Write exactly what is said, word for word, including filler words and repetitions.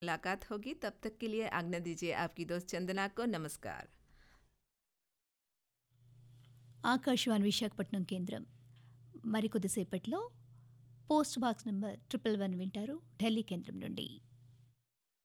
मुलाकात होगी, तब तक के लिए आज्ञा दीजिए आपकी दोस्त चंदना को। नमस्कार। ఆకాశవాణి విశాఖపట్నం కేంద్రం మరికొద్దిసేపట్లో post box number triple one వింటారు ఢిల్లీ కేంద్రం నుండి.